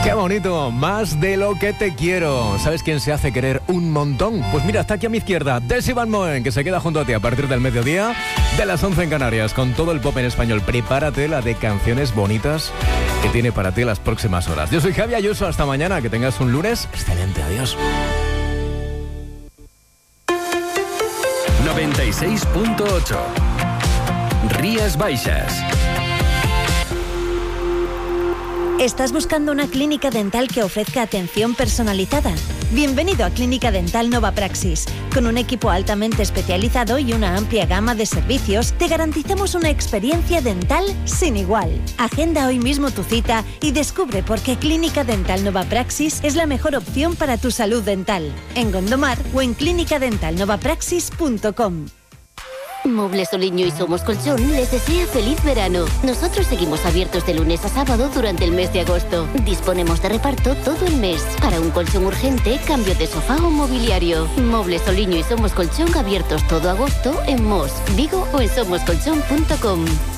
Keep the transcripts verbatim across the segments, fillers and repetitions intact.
Qué bonito, más de lo que te quiero. ¿Sabes quién se hace querer un montón? Pues mira, está aquí a mi izquierda, Desi Van Moen, que se queda junto a ti a partir del mediodía de las once en Canarias, con todo el pop en español. Prepárate la de canciones bonitas que tiene para ti las próximas horas. Yo soy Javi Ayuso, hasta mañana, que tengas un lunes excelente, adiós. noventa y seis punto ocho Rías Baixas. ¿Estás buscando una clínica dental que ofrezca atención personalizada? Bienvenido a Clínica Dental Nova Praxis. Con un equipo altamente especializado y una amplia gama de servicios, te garantizamos una experiencia dental sin igual. Agenda hoy mismo tu cita y descubre por qué Clínica Dental Nova Praxis es la mejor opción para tu salud dental. En Gondomar o en clínica dental nova praxis punto com. Muebles Soliño y Somos Colchón les desea feliz verano. Nosotros seguimos abiertos de lunes a sábado durante el mes de agosto. Disponemos de reparto todo el mes. Para un colchón urgente, cambio de sofá o mobiliario. Muebles Soliño y Somos Colchón abiertos todo agosto en Mos, Vigo o en somos colchón punto com.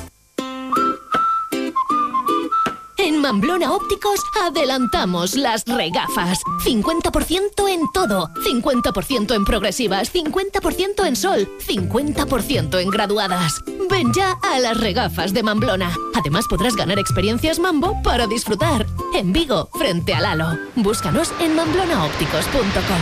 En Mamblona Ópticos adelantamos las regafas. cincuenta por ciento en todo. cincuenta por ciento en progresivas, cincuenta por ciento en sol, cincuenta por ciento en graduadas. Ven ya a las regafas de Mamblona. Además podrás ganar experiencias Mambo para disfrutar. En Vigo, frente al Halo. Búscanos en mamblona ópticos punto com.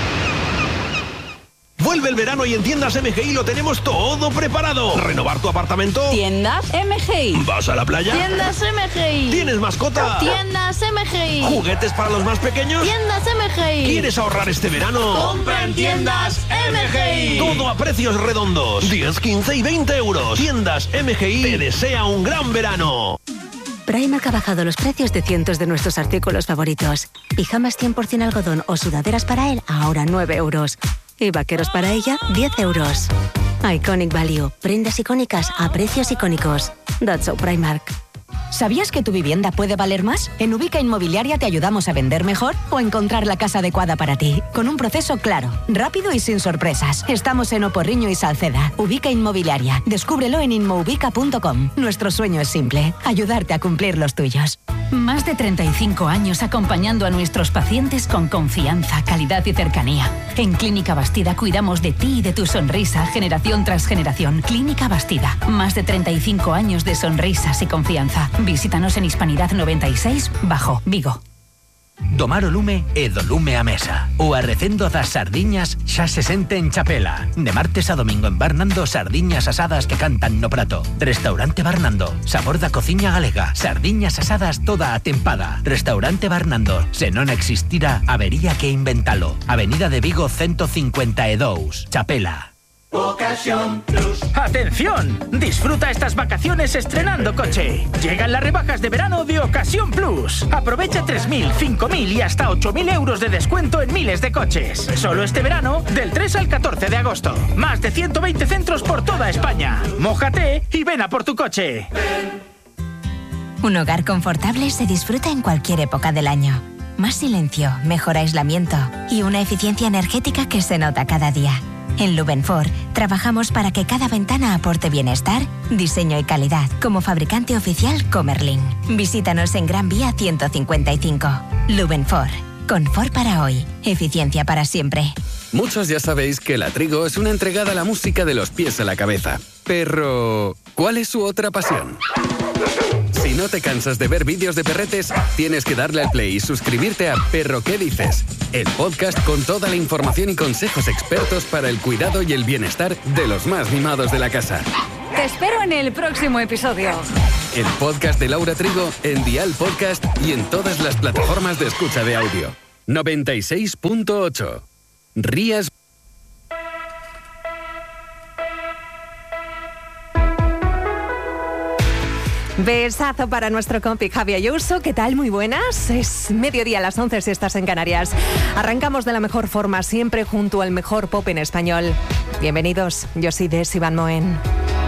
Vuelve el verano y en Tiendas M G I lo tenemos todo preparado. ¿Renovar tu apartamento? Tiendas M G I. ¿Vas a la playa? Tiendas M G I. ¿Tienes mascota? Tiendas M G I. ¿Juguetes para los más pequeños? Tiendas M G I. ¿Quieres ahorrar este verano? ¡Compra en Tiendas M G I! Todo a precios redondos. diez, quince y veinte euros. Tiendas M G I te desea un gran verano. Primark ha bajado los precios de cientos de nuestros artículos favoritos. Pijamas cien por ciento algodón o sudaderas para él, ahora nueve euros. Y vaqueros para ella, diez euros. Iconic Value. Prendas icónicas a precios icónicos. That's so Primark. ¿Sabías que tu vivienda puede valer más? En Ubica Inmobiliaria te ayudamos a vender mejor o encontrar la casa adecuada para ti. Con un proceso claro, rápido y sin sorpresas. Estamos en Oporriño y Salceda. Ubica Inmobiliaria. Descúbrelo en inmoubica punto com. Nuestro sueño es simple: ayudarte a cumplir los tuyos. Más de treinta y cinco años acompañando a nuestros pacientes con confianza, calidad y cercanía. En Clínica Bastida cuidamos de ti y de tu sonrisa generación tras generación. Clínica Bastida. Más de treinta y cinco años de sonrisas y confianza. Visítanos en Hispanidad noventa y seis, Bajo, Vigo. Domar o lume e do lume a mesa. O arrecendo das sardiñas xa se sente en Chapela. De martes a domingo en Barnando, sardiñas asadas que cantan no prato. Restaurante Barnando, sabor da cociña galega. Sardiñas asadas toda a tempada. Restaurante Barnando, se non existira, habería que inventalo. Avenida de Vigo ciento cincuenta y dos, Chapela. Ocasión Plus. ¡Atención! Disfruta estas vacaciones estrenando coche. Llegan las rebajas de verano de Ocasión Plus. Aprovecha tres mil, cinco mil y hasta ocho mil euros de descuento en miles de coches. Solo este verano, del tres al catorce de agosto. Más de ciento veinte centros por toda España. Mójate y ven a por tu coche. Un hogar confortable se disfruta en cualquier época del año. Más silencio, mejor aislamiento y una eficiencia energética que se nota cada día. En Lubenfor trabajamos para que cada ventana aporte bienestar, diseño y calidad, como fabricante oficial Comerlin. Visítanos en Gran Vía ciento cincuenta y cinco. Lubenfor. Confort para hoy. Eficiencia para siempre. Muchos ya sabéis que La Trigo es una entregada a la música de los pies a la cabeza. Pero, ¿cuál es su otra pasión? Si no te cansas de ver vídeos de perretes, tienes que darle al play y suscribirte a Perro ¿Qué dices? El podcast con toda la información y consejos expertos para el cuidado y el bienestar de los más mimados de la casa. Te espero en el próximo episodio. El podcast de Laura Trigo en Dial Podcast y en todas las plataformas de escucha de audio. noventa y seis punto ocho. Rías. Besazo para nuestro compi Javi Ayuso. ¿Qué tal? Muy buenas. Es mediodía a las once si estás en Canarias. Arrancamos de la mejor forma, siempre junto al mejor pop en español. Bienvenidos, yo soy Desi Van Moen.